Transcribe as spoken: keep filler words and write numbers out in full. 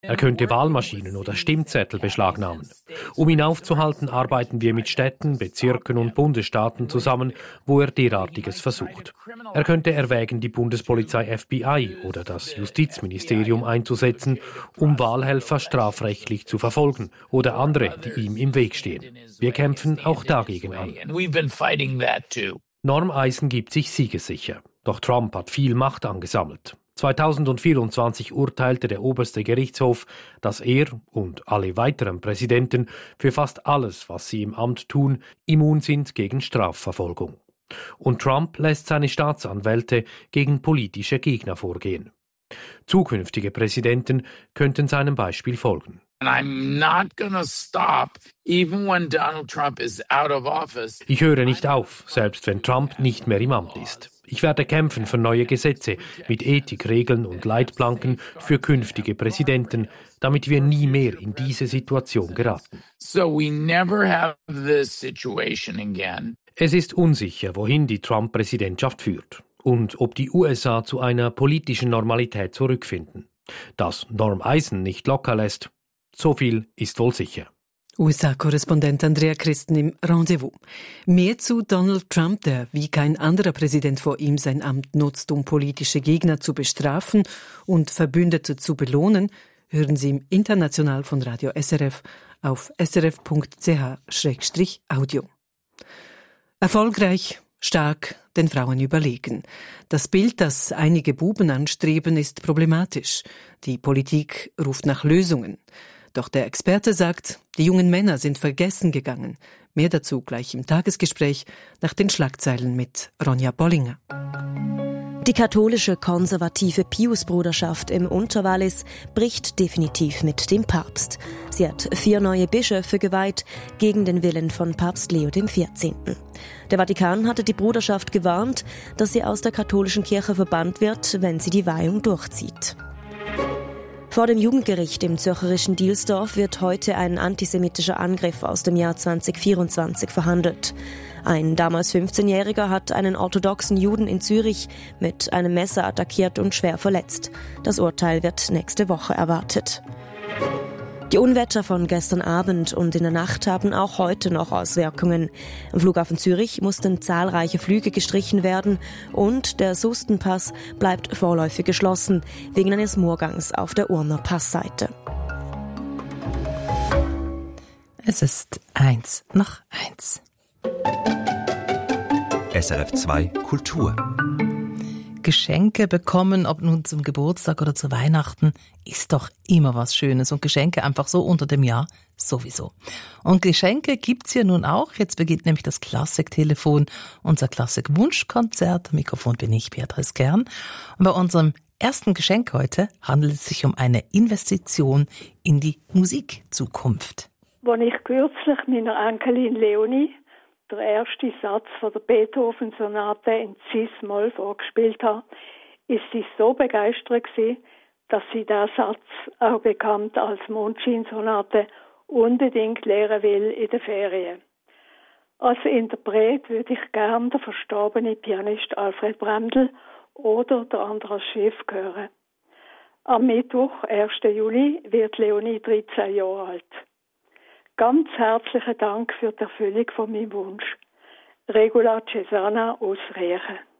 Er könnte Wahlmaschinen oder Stimmzettel beschlagnahmen. Um ihn aufzuhalten, arbeiten wir mit Städten, Bezirken und Bundesstaaten zusammen, wo er derartiges versucht. Er könnte erwägen, die Bundespolizei F B I oder das Justizministerium einzusetzen, um Wahlhelfer strafrechtlich zu verfolgen oder andere, die ihm im Weg stehen. Wir kämpfen auch dagegen an. Norm Eisen gibt sich siegessicher. Doch Trump hat viel Macht angesammelt. zweitausendvierundzwanzig urteilte der oberste Gerichtshof, dass er und alle weiteren Präsidenten für fast alles, was sie im Amt tun, immun sind gegen Strafverfolgung. Und Trump lässt seine Staatsanwälte gegen politische Gegner vorgehen. Zukünftige Präsidenten könnten seinem Beispiel folgen. Ich höre nicht auf, selbst wenn Trump nicht mehr im Amt ist. Ich werde kämpfen für neue Gesetze mit Ethikregeln und Leitplanken für künftige Präsidenten, damit wir nie mehr in diese Situation geraten. Es ist unsicher, wohin die Trump-Präsidentschaft führt und ob die U S A zu einer politischen Normalität zurückfinden. Dass Norm Eisen nicht locker lässt, so viel ist wohl sicher. U S A-Korrespondent Andrea Christen im Rendezvous. Mehr zu Donald Trump, der wie kein anderer Präsident vor ihm sein Amt nutzt, um politische Gegner zu bestrafen und Verbündete zu belohnen, hören Sie im International von Radio S R F auf s r f punkt c h schrägstrich audio. Erfolgreich, stark, den Frauen überlegen. Das Bild, das einige Buben anstreben, ist problematisch. Die Politik ruft nach Lösungen. Doch der Experte sagt, die jungen Männer sind vergessen gegangen. Mehr dazu gleich im Tagesgespräch nach den Schlagzeilen mit Ronja Bollinger. Die katholische konservative Piusbruderschaft im Unterwallis bricht definitiv mit dem Papst. Sie hat vier neue Bischöfe geweiht, gegen den Willen von Papst Leo der vierzehnte. Der Vatikan hatte die Bruderschaft gewarnt, dass sie aus der katholischen Kirche verbannt wird, wenn sie die Weihung durchzieht. Vor dem Jugendgericht im zürcherischen Dielsdorf wird heute ein antisemitischer Angriff aus dem Jahr zweitausendvierundzwanzig verhandelt. Ein damals fünfzehnjähriger hat einen orthodoxen Juden in Zürich mit einem Messer attackiert und schwer verletzt. Das Urteil wird nächste Woche erwartet. Die Unwetter von gestern Abend und in der Nacht haben auch heute noch Auswirkungen. Am Flughafen Zürich mussten zahlreiche Flüge gestrichen werden und der Sustenpass bleibt vorläufig geschlossen, wegen eines Moorgangs auf der Urner Passseite. Es ist eins nach eins. S R F zwei Kultur. Geschenke bekommen, ob nun zum Geburtstag oder zu Weihnachten, ist doch immer was Schönes. Und Geschenke einfach so unter dem Jahr sowieso. Und Geschenke gibt's hier nun auch. Jetzt beginnt nämlich das Klassiktelefon, unser Klassik-Wunschkonzert. Am Mikrofon bin ich, Beatrice Kern. Und bei unserem ersten Geschenk heute handelt es sich um eine Investition in die Musikzukunft. Als ich kürzlich meiner Enkelin Leonie der erste Satz von der Beethoven-Sonate in Cis-Moll vorgespielt habe, ist sie so begeistert gewesen, dass sie diesen Satz, auch bekannt als Mondscheinsonate, unbedingt lernen will in den Ferien. Als Interpret würde ich gern den verstorbenen Pianist Alfred Brendel oder der Andras Schiff hören. Am Mittwoch, ersten Juli, wird Leonie dreizehn Jahre alt. Ganz herzlichen Dank für die Erfüllung von meinem Wunsch. Regula Cesana aus Riechen.